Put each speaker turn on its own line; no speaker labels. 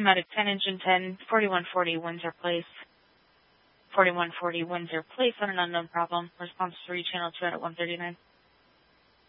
Medic 10, Engine 10, 4140 Windsor Place. 4140 Windsor Place on an unknown problem. Response 3, Channel 2 at 139.